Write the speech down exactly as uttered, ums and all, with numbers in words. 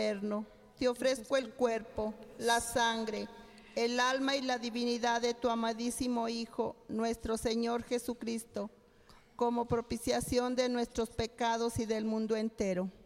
eterno, te ofrezco el cuerpo, la sangre, el alma y la divinidad de tu amadísimo Hijo, nuestro Señor Jesucristo, como propiciación de nuestros pecados y del mundo entero.